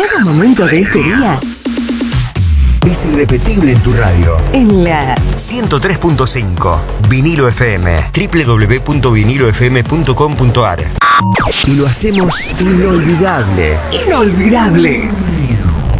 Cada momento de este día es irrepetible en tu radio. en la 103.5 Vinilo FM, www.vinilofm.com.ar. Y lo hacemos inolvidable. inolvidable.